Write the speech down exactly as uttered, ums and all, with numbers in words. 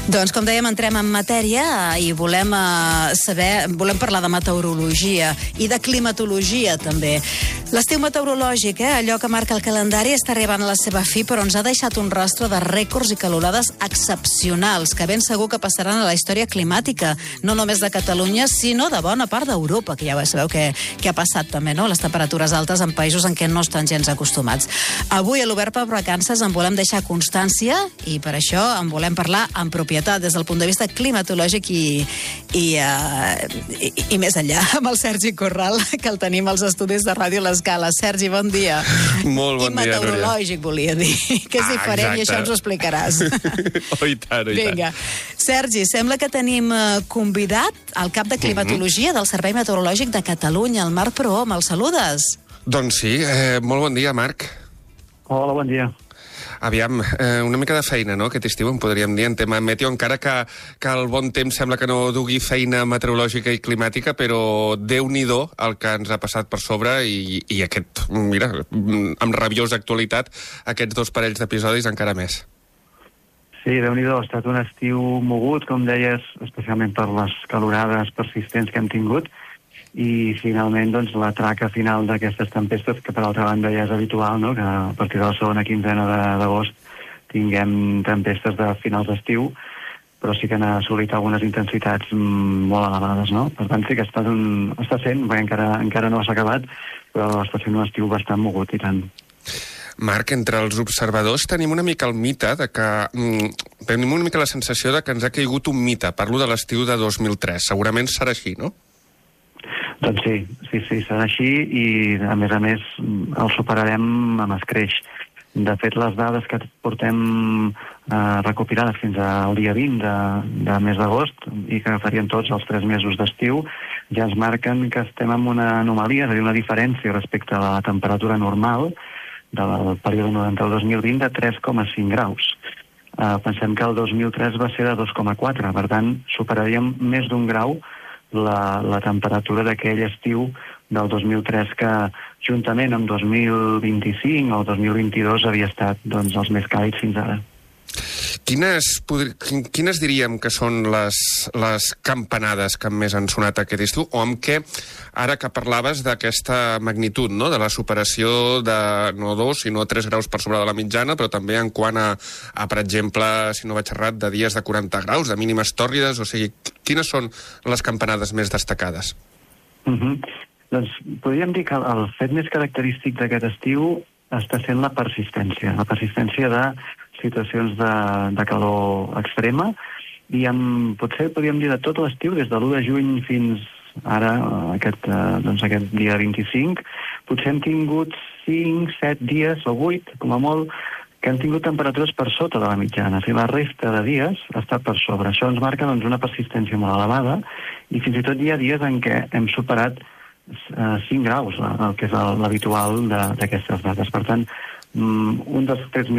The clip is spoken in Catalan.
Doncs, com dèiem, entrem en matèria i volem eh, saber, volem parlar de meteorologia i de climatologia, també. L'estiu meteorològic, eh, allò que marca el calendari, està arribant a la seva fi, però ens ha deixat un rastre de rècords i calorades excepcionals, que ben segur que passaran a la història climàtica, no només de Catalunya, sinó de bona part d'Europa, que ja sabeu què, què ha passat també, no? Les temperatures altes en països en què no estan gens acostumats. Avui, a l'Obert per Vacances, en volem deixar constància i per això en volem parlar en propietat des del punt de vista climatològic i, i, uh, i, i més enllà, amb el Sergi Corral, que el tenim als estudis de Ràdio L'Escala. Sergi, bon dia. Molt bon I dia, meteorològic, volia dir, que és ah, diferent exacte. I això ens ho explicaràs. Oh, i tant, oh, i Vinga. tant. Sergi, sembla que tenim uh, convidat al cap de climatologia del Servei Meteorològic de Catalunya, el Marc Prohom. El saludes? Doncs sí, eh, molt bon dia, Marc. Hola, bon dia. Aviam, eh, una mica de feina, no?, aquest estiu, en podríem dir, en tema meteo, encara que, que el bon temps sembla que no dugui feina meteorològica i climàtica, però Déu-n'hi-do el que ens ha passat per sobre i, i aquest, mira, amb rabiosa actualitat, aquests dos parells d'episodis encara més. Sí, Déu-n'hi-do, ha estat un estiu mogut, com deies, especialment per les calorades persistents que hem tingut, i finalment doncs, la traca final d'aquestes tempestes, que per altra banda ja és habitual, no?, que a partir de la segona quinzena d'agost tinguem tempestes de finals d'estiu, però sí que han assolit algunes intensitats molt elevades, no? Per tant, sí que ha estat un... està sent, perquè encara, encara no s'ha acabat, però està sent un estiu bastant mogut, i tant. Marc, entre els observadors tenim una mica el mite de que... Mm, tenim una mica la sensació de que ens ha caigut un mite. Parlo de l'estiu de dos mil tres. Segurament serà així, no? Doncs sí, sí, sí, serà així i, a més a més, el superarem amb escreix. De fet, les dades que portem eh, recopilades fins al dia vint de, de mes d'agost i que farien tots els tres mesos d'estiu ja ens marquen que estem en una anomalia, és a dir, una diferència respecte a la temperatura normal del període noranta dos mil vint de tres coma cinc graus. Eh, pensem que el dos mil tres va ser de dos coma quatre, per tant, superaríem més d'un grau La, la temperatura d'aquell estiu del dos mil tres, que juntament amb dos mil vint-i-cinc o dos mil vint-i-dos havia estat doncs, els més càlids fins ara. Quines, quines diríem que són les, les campanades que més han sonat aquest estiu, o amb què, ara que parlaves d'aquesta magnitud, no?, de la superació de no dos, sinó tres graus per sobre de la mitjana, però també en quant a, a per exemple, si no vaig errat, de dies de quaranta graus, de mínimes tòrrides, o sigui, quines són les campanades més destacades? Uh-huh. Doncs podríem dir que el, el fet més característic d'aquest estiu està sent la persistència, la persistència de situacions de, de calor extrema, i amb, potser podríem dir de tot l'estiu, des de l'u de juny fins ara, aquest, eh, doncs aquest dia vint-i-cinc, potser hem tingut cinc, set dies o vuit, com a molt, que han tingut temperatures per sota de la mitjana. O sigui, la resta de dies ha estat per sobre. Això ens marca doncs, una persistència molt elevada, i fins i tot hi ha dies en què hem superat eh, cinc graus, el que és l'habitual d'aquestes dates. Per tant, un dels trets